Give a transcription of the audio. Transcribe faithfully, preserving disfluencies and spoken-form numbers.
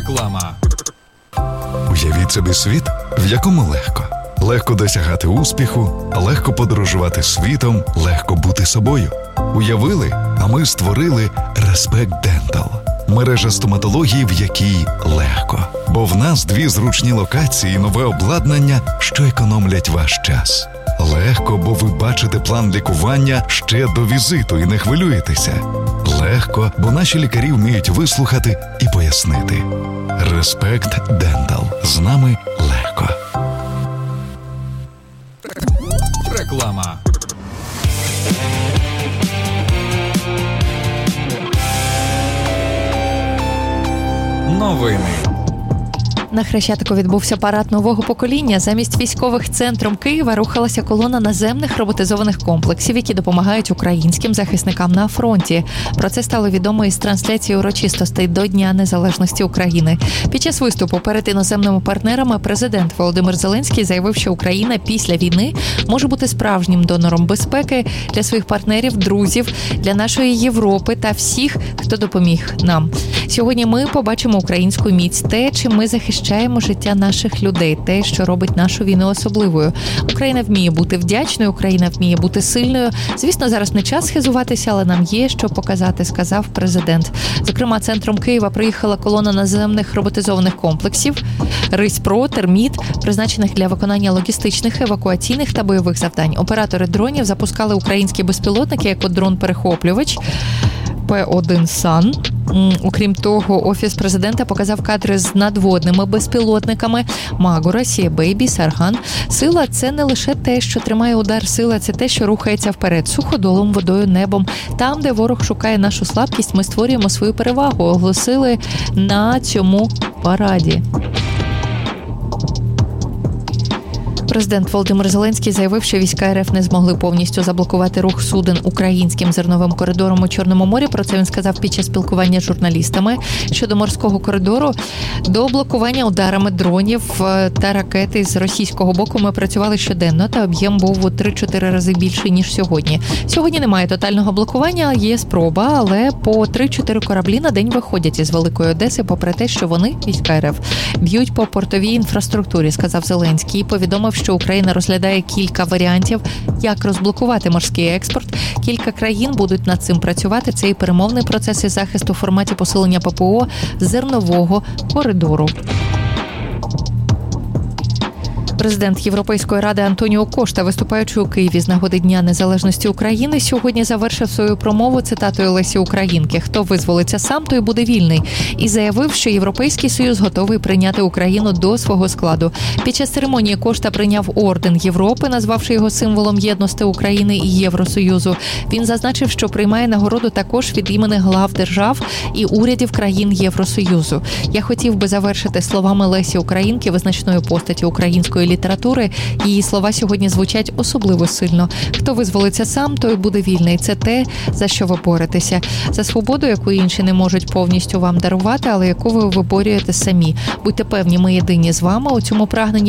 Реклама. Уявіть собі світ, в якому легко. Легко досягати успіху, легко подорожувати світом, легко бути собою. Уявили, а ми створили Respect Dental. Мережа стоматології, в якій легко. Бо в нас дві зручні локації і нове обладнання, що економлять ваш час. Легко, бо ви бачите план лікування ще до візиту і не хвилюєтеся. Легко, бо наші лікарі вміють вислухати і пояснити. Respect Dental. З нами легко. Реклама. Новини. На Хрещатику відбувся парад нового покоління. Замість військових центром Києва рухалася колона наземних роботизованих комплексів, які допомагають українським захисникам на фронті. Про це стало відомо із трансляції урочистостей до Дня Незалежності України. Під час виступу перед іноземними партнерами президент Володимир Зеленський заявив, що Україна після війни може бути справжнім донором безпеки для своїх партнерів, друзів, для нашої Європи та всіх, хто допоміг нам. Сьогодні ми побачимо українську міць, те, чим ми захищаємо життя наших людей, те, що робить нашу війну особливою. Україна вміє бути вдячною, Україна вміє бути сильною. Звісно, зараз не час схизуватися, але нам є що показати, сказав президент. Зокрема, центром Києва приїхала колона наземних роботизованих комплексів «Рись-Про», «Терміт», призначених для виконання логістичних, евакуаційних та бойових завдань. Оператори дронів запускали українські безпілотники, як от дрон-перехоплювач Пі один Сан. Окрім того, Офіс президента показав кадри з надводними безпілотниками Магура, Сієбейбі, Сарган. Сила – це не лише те, що тримає удар, сила – це те, що рухається вперед, суходолом, водою, небом. Там, де ворог шукає нашу слабкість, ми створюємо свою перевагу, оголосили на цьому параді. Президент Володимир Зеленський заявив, що війська РФ не змогли повністю заблокувати рух суден українським зерновим коридором у Чорному морі. Про це він сказав під час спілкування з журналістами. Щодо морського коридору, до блокування ударами дронів та ракети з російського боку ми працювали щоденно, та об'єм був у три-чотири рази більший, ніж сьогодні. Сьогодні немає тотального блокування, є спроба, але по три-чотири кораблі на день виходять із Великої Одеси, попри те, що вони, війська РФ, б'ють по портовій інфраструктурі, сказав Зеленський, і повідомив, що Україна розглядає кілька варіантів, як розблокувати морський експорт. Кілька країн будуть над цим працювати. Це і перемовний процес із захисту в форматі посилення ППО зернового коридору. Президент Європейської ради Антоніо Кошта, виступаючи у Києві з нагоди Дня Незалежності України, сьогодні завершив свою промову цитатою Лесі Українки: «Хто визволиться сам, той буде вільний», і заявив, що Європейський Союз готовий прийняти Україну до свого складу. Під час церемонії Кошта прийняв Орден Європи, назвавши його символом єдності України і Євросоюзу. Він зазначив, що приймає нагороду також від імені глав держав і урядів країн Євросоюзу. Я хотів би завершити словами Лесі Українки, визначної постаті української літератури. Її слова сьогодні звучать особливо сильно. Хто визволиться сам, той буде вільний. Це те, за що ви боретеся. За свободу, яку інші не можуть повністю вам дарувати, але яку ви виборюєте самі. Будьте певні, ми єдині з вами у цьому прагненні